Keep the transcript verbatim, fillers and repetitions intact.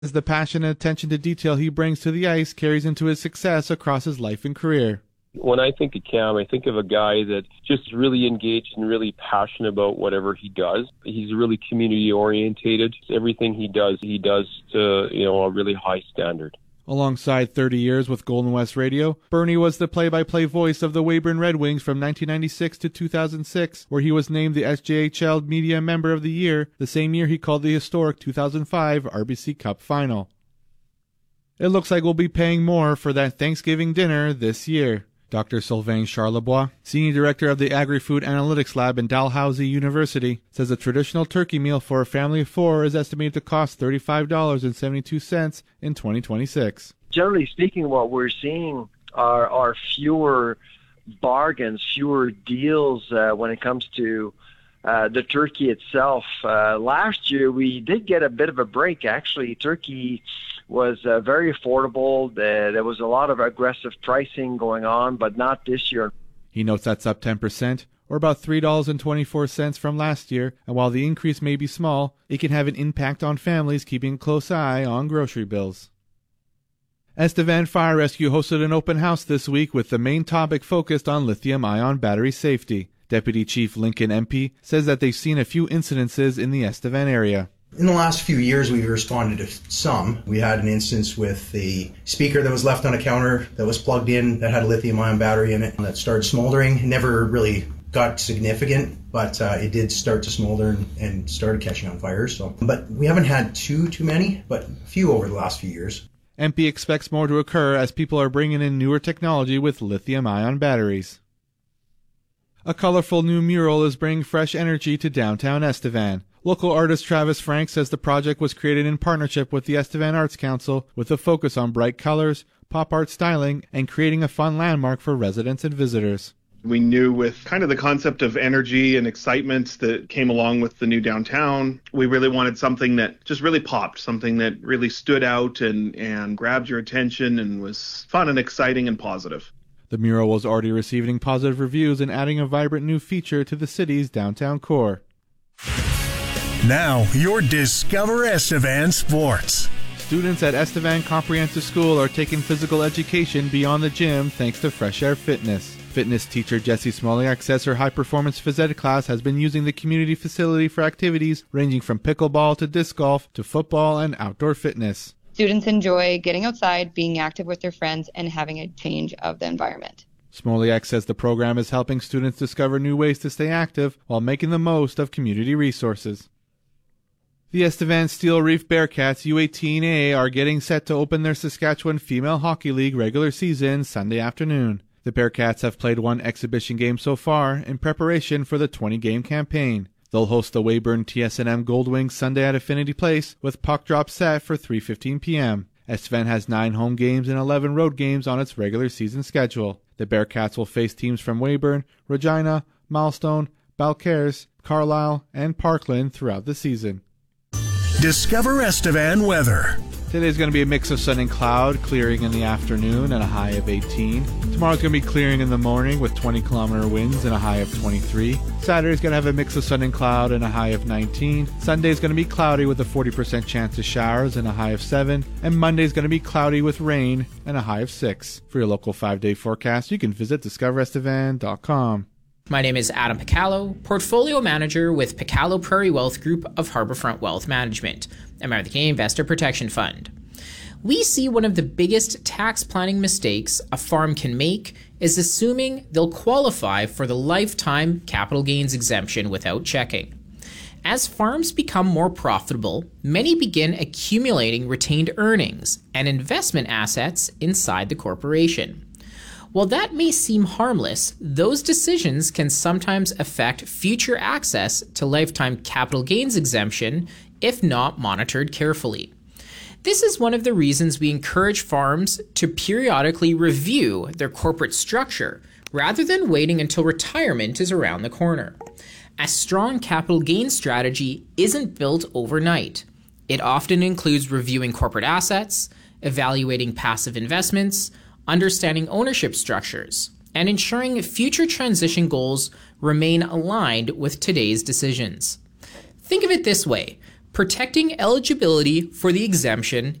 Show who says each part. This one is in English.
Speaker 1: As the passion and attention to detail he brings to the ice carries into his success across his life and career.
Speaker 2: When I think of Cam, I think of a guy that just really engaged and really passionate about whatever he does. He's really community orientated. Everything he does, he does to, you know, a really high standard.
Speaker 1: Alongside thirty years with Golden West Radio, Bernie was the play-by-play voice of the Weyburn Red Wings from nineteen ninety-six to two thousand six, where he was named the S J H L Media Member of the Year, the same year he called the historic two thousand five R B C Cup Final. It looks like we'll be paying more for that Thanksgiving dinner this year. Doctor Sylvain Charlebois, Senior Director of the Agri-Food Analytics Lab in Dalhousie University, says a traditional turkey meal for a family of four is estimated to cost thirty-five dollars and seventy-two cents in twenty twenty-six.
Speaker 3: Generally speaking, what we're seeing are, are fewer bargains, fewer deals uh, when it comes to uh, the turkey itself. Uh, last year, we did get a bit of a break. Actually, turkey was uh, very affordable. There, there was a lot of aggressive pricing going on, but not this year.
Speaker 1: He notes that's up ten percent, or about three dollars and twenty-four cents from last year, and while the increase may be small, it can have an impact on families keeping a close eye on grocery bills. Estevan Fire Rescue hosted an open house this week with the main topic focused on lithium-ion battery safety. Deputy Chief Lincoln Empey says that they've seen a few incidences in the Estevan area.
Speaker 4: In the last few years, we've responded to some. We had an instance with a speaker that was left on a counter that was plugged in that had a lithium-ion battery in it that started smoldering. It never really got significant, but uh, it did start to smolder and, and started catching on fire. So, but we haven't had too, too many, but a few over the last few years.
Speaker 1: M P expects more to occur as people are bringing in newer technology with lithium-ion batteries. A colorful new mural is bringing fresh energy to downtown Estevan. Local artist Travis Frank says the project was created in partnership with the Estevan Arts Council with a focus on bright colors, pop art styling, and creating a fun landmark for residents and visitors.
Speaker 5: We knew with kind of the concept of energy and excitement that came along with the new downtown, we really wanted something that just really popped, something that really stood out and, and grabbed your attention and was fun and exciting and positive.
Speaker 1: The mural was already receiving positive reviews and adding a vibrant new feature to the city's downtown core.
Speaker 6: Now, your Discover Estevan Sports.
Speaker 1: Students at Estevan Comprehensive School are taking physical education beyond the gym thanks to Fresh Air Fitness. Fitness teacher Jessie Smoliak says her high-performance phys ed class has been using the community facility for activities ranging from pickleball to disc golf to football and outdoor fitness.
Speaker 7: Students enjoy getting outside, being active with their friends, and having a change of the environment.
Speaker 1: Smoliak says the program is helping students discover new ways to stay active while making the most of community resources. The Estevan Steel Reef Bearcats U eighteen A are getting set to open their Saskatchewan Female Hockey League regular season Sunday afternoon. The Bearcats have played one exhibition game so far in preparation for the twenty-game campaign. They'll host the Weyburn T S N M Goldwings Sunday at Affinity Place with puck drop set for three fifteen p.m. Estevan has nine home games and eleven road games on its regular season schedule. The Bearcats will face teams from Weyburn, Regina, Milestone, Balcarres, Carlisle, and Parkland throughout the season.
Speaker 6: Discover Estevan weather.
Speaker 1: Today's going to be a mix of sun and cloud, clearing in the afternoon and a high of eighteen. Tomorrow's going to be clearing in the morning with twenty kilometer winds and a high of twenty-three. Saturday's going to have a mix of sun and cloud and a high of nineteen. Sunday's going to be cloudy with a forty percent chance of showers and a high of seven. And Monday's going to be cloudy with rain and a high of six. For your local five-day forecast, you can visit discover estevan dot com.
Speaker 8: My name is Adam Picallo, Portfolio Manager with Picallo Prairie Wealth Group of Harbourfront Wealth Management, a member of the Canadian Investor Protection Fund. We see one of the biggest tax planning mistakes a farm can make is assuming they'll qualify for the lifetime capital gains exemption without checking. As farms become more profitable, many begin accumulating retained earnings and investment assets inside the corporation. While that may seem harmless, those decisions can sometimes affect future access to lifetime capital gains exemption if not monitored carefully. This is one of the reasons we encourage farms to periodically review their corporate structure rather than waiting until retirement is around the corner. A strong capital gains strategy isn't built overnight. It often includes reviewing corporate assets, evaluating passive investments, understanding ownership structures, and ensuring future transition goals remain aligned with today's decisions. Think of it this way. Protecting eligibility for the exemption